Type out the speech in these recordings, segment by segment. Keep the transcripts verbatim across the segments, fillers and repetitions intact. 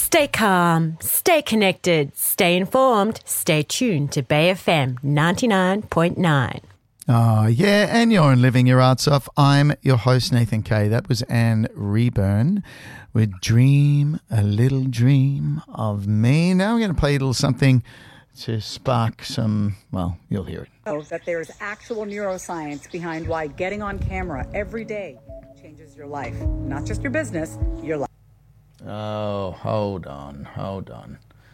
Stay calm, stay connected, stay informed, stay tuned to Bay F M ninety-nine point nine. Oh, yeah, and you're in Living Your Arts Off. I'm your host, Nathan Kay. That was Anne Reburn with Dream a Little Dream of Me. Now we're going to play a little something to spark some, well, you'll hear it. Oh, that there's actual neuroscience behind why getting on camera every day changes your life. Not just your business, your life. Oh, hold on, hold on.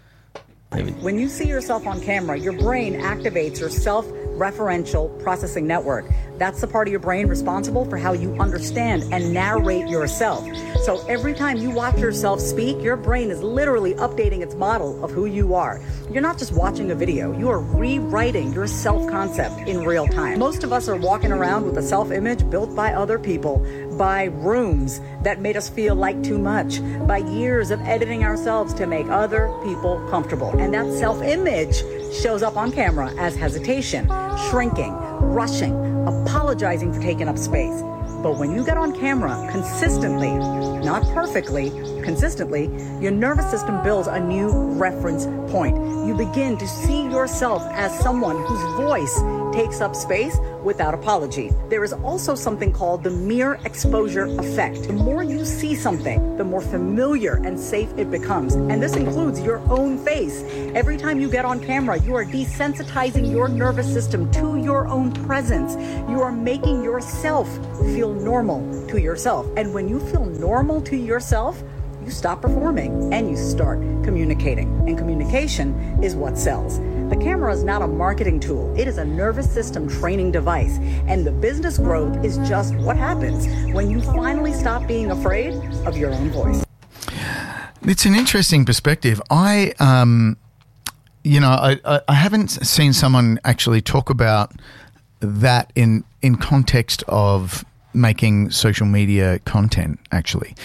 When you see yourself on camera, your brain activates your self-referential processing network. That's the part of your brain responsible for how you understand and narrate yourself. So every time you watch yourself speak, your brain is literally updating its model of who you are. You're not just watching a video, you are rewriting your self-concept in real time. Most of us are walking around with a self-image built by other people, by rooms that made us feel like too much, by years of editing ourselves to make other people comfortable. And that self-image shows up on camera as hesitation, shrinking, rushing, apologizing for taking up space. But when you get on camera consistently, not perfectly, consistently, your nervous system builds a new reference point. You begin to see yourself as someone whose voice takes up space without apology. There is also something called the mere exposure effect. The more you see something, the more familiar and safe it becomes. And this includes your own face. Every time you get on camera, you are desensitizing your nervous system to your own presence. You are making yourself feel normal to yourself. And when you feel normal to yourself, you stop performing and you start communicating. And communication is what sells. The camera is not a marketing tool. It is a nervous system training device. And the business growth is just what happens when you finally stop being afraid of your own voice. It's an interesting perspective. I, um, you know, I, I, I haven't seen someone actually talk about that in, in context of making social media content, actually.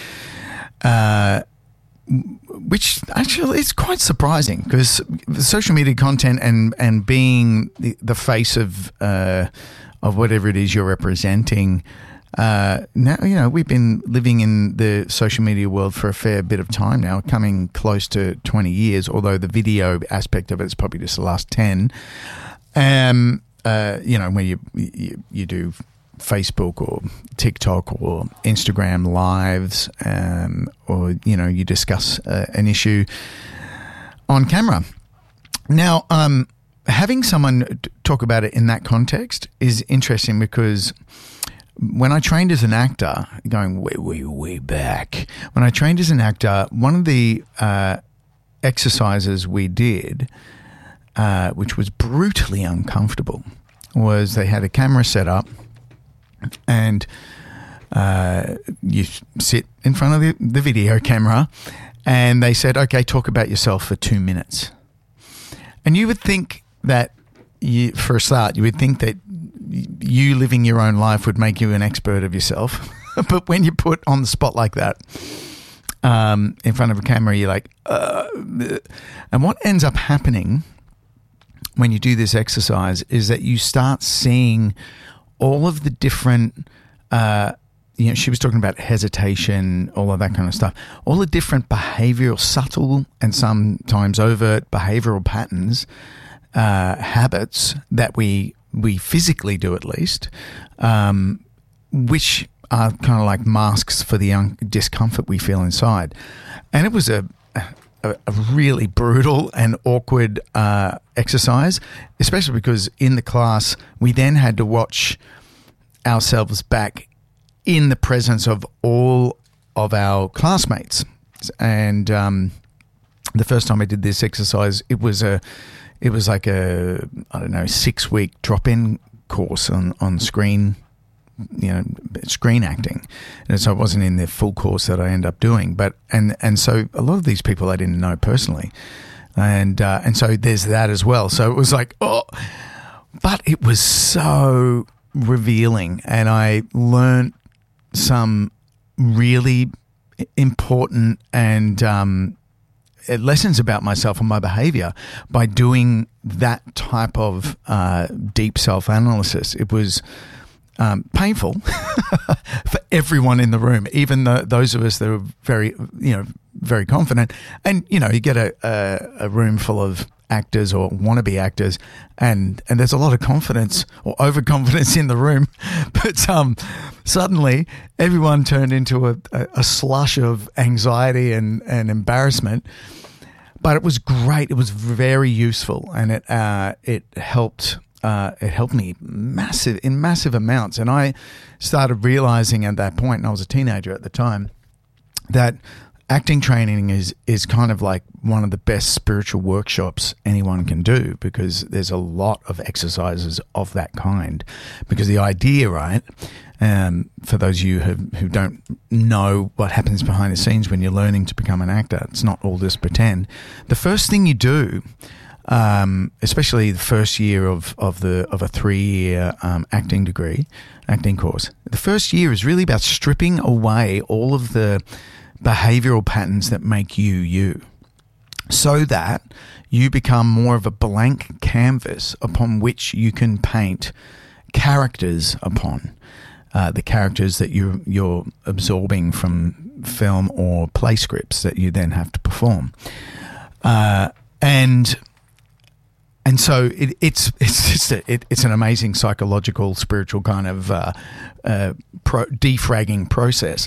Uh, which actually is quite surprising because social media content and, and being the, the face of uh, of whatever it is you're representing. Uh, now, you know, we've been living in the social media world for a fair bit of time now, coming close to twenty years, although the video aspect of it is probably just the last ten. Um, uh, you know, when you, you, you do Facebook or TikTok or Instagram lives, um, or, you know, you discuss uh, an issue on camera. Now, um, having someone talk about it in that context is interesting because when I trained as an actor, going way, way, way back, when I trained as an actor, one of the uh, exercises we did, uh, which was brutally uncomfortable, was they had a camera set up and uh, you sit in front of the, the video camera and they said, okay, talk about yourself for two minutes. And you would think that, you, for a start, you would think that you living your own life would make you an expert of yourself. But when you put on the spot like that um, in front of a camera, you're like, uh, and what ends up happening when you do this exercise is that you start seeing all of the different, uh, you know, she was talking about hesitation, all of that kind of stuff, all the different behavioral, subtle and sometimes overt behavioral patterns, uh, habits that we we physically do at least, um, which are kind of like masks for the un- discomfort we feel inside. And it was a, a, a really brutal and awkward uh, exercise, especially because in the class we then had to watch ourselves back in the presence of all of our classmates. And um, the first time I did this exercise, it was a, it was like a, I don't know, six week drop-in course on, on screen, you know, screen acting. And so it wasn't in the full course that I ended up doing. But, and, and so a lot of these people I didn't know personally. And, uh, and so there's that as well. So it was like, oh, but it was so revealing, and I learned some really important and um, lessons about myself and my behavior by doing that type of uh, deep self-analysis. It was um, painful for everyone in the room, even the, those of us that were very, you know, very confident. And, you know, you get a, a, a room full of actors or wannabe actors, and and there's a lot of confidence or overconfidence in the room, but um, suddenly everyone turned into a, a, a slush of anxiety and, and embarrassment. But it was great. It was very useful, and it uh, it helped uh, it helped me massive in massive amounts. And I started realizing at that point, and I was a teenager at the time, that acting training is is kind of like one of the best spiritual workshops anyone can do, because there's a lot of exercises of that kind. Because the idea, right, um, for those of you who, who don't know what happens behind the scenes when you're learning to become an actor, it's not all just pretend. The first thing you do, um, especially the first year of, of the of a three-year um, acting degree, acting course, the first year is really about stripping away all of the behavioral patterns that make you you, so that you become more of a blank canvas upon which you can paint characters upon, uh, the characters that you, you're absorbing from film or play scripts that you then have to perform. Uh, and and so it, it's it's just a, it, it's an amazing psychological, spiritual kind of uh, uh, pro, defragging process.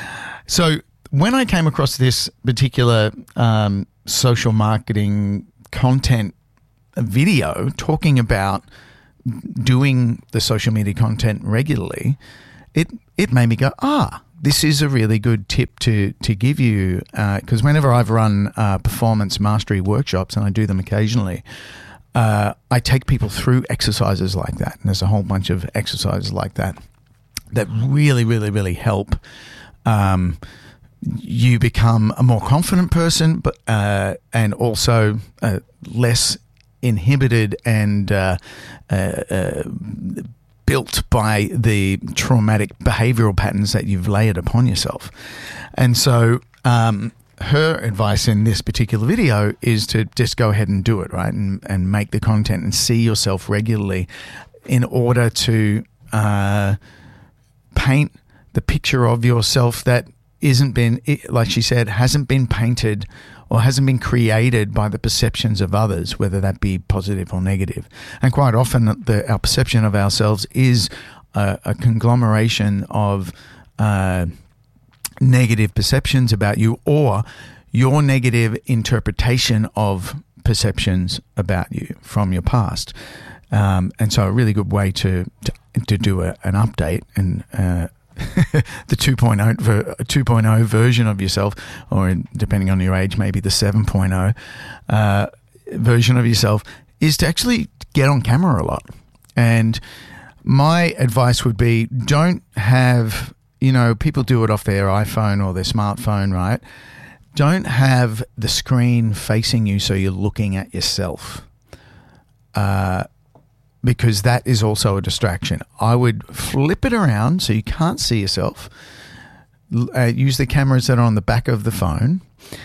So when I came across this particular um, social marketing content video talking about doing the social media content regularly, it it made me go, ah, this is a really good tip to to give you, because uh, whenever I've run uh, performance mastery workshops, and I do them occasionally, uh, I take people through exercises like that. And there's a whole bunch of exercises like that that really, really, really help um you become a more confident person, but uh, and also uh, less inhibited and uh, uh, uh, built by the traumatic behavioral patterns that you've layered upon yourself. And so um, her advice in this particular video is to just go ahead and do it, right, and, and make the content and see yourself regularly in order to uh, paint the picture of yourself that isn't been, like she said, hasn't been painted or hasn't been created by the perceptions of others, whether that be positive or negative. And quite often the, our perception of ourselves is a, a conglomeration of uh, negative perceptions about you, or your negative interpretation of perceptions about you from your past. Um, and so a really good way to, to, to do a, an update and uh, the two point oh, two point oh version of yourself, or depending on your age, maybe the seven point oh uh, version of yourself, is to actually get on camera a lot. And my advice would be, don't have, you know, people do it off their iPhone or their smartphone, right? Don't have the screen facing you so you're looking at yourself. Uh, because that is also a distraction. I would flip it around so you can't see yourself. Uh, use the cameras that are on the back of the phone,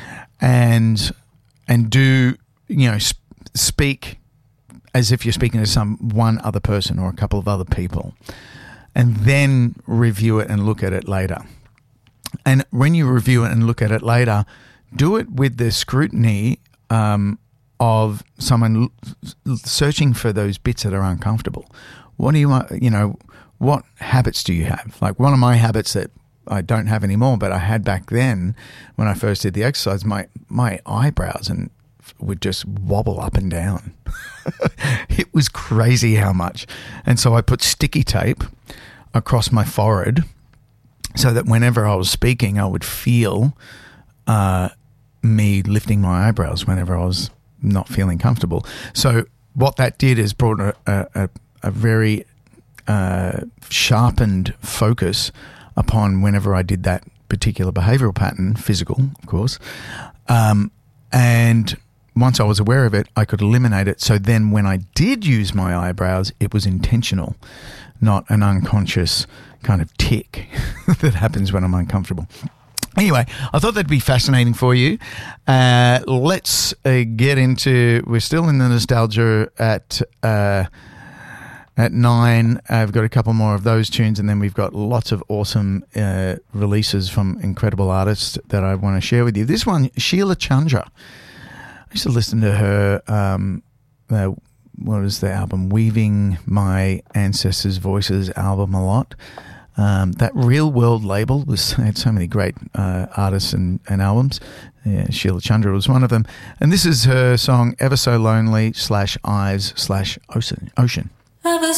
and and do, you know, sp- speak as if you're speaking to some one other person or a couple of other people, and then review it and look at it later. And when you review it and look at it later, do it with the scrutiny um, of someone searching for those bits that are uncomfortable. What do you want, you know, what habits do you have? Like one of my habits that I don't have anymore, but I had back then when I first did the exercise, my, my eyebrows and would just wobble up and down. It was crazy how much. And so I put sticky tape across my forehead so that whenever I was speaking, I would feel uh, me lifting my eyebrows whenever I was not feeling comfortable. So what that did is brought a, a, a very uh, sharpened focus upon whenever I did that particular behavioral pattern, physical, of course. Um, and once I was aware of it, I could eliminate it. So then when I did use my eyebrows, it was intentional, not an unconscious kind of tick that happens when I'm uncomfortable. Anyway, I thought that'd be fascinating for you. Uh, let's uh, get into, we're still in the nostalgia at uh, At nine, I've got a couple more of those tunes, and then we've got lots of awesome uh, releases from incredible artists that I want to share with you. This one, Sheila Chandra. I used to listen to her, um, uh, what was the album? Weaving My Ancestors' Voices album a lot. Um, that Real World label was had so many great uh, artists and, and albums. Yeah, Sheila Chandra was one of them. And this is her song, Ever So Lonely slash Eyes slash Ocean. Ocean. Ever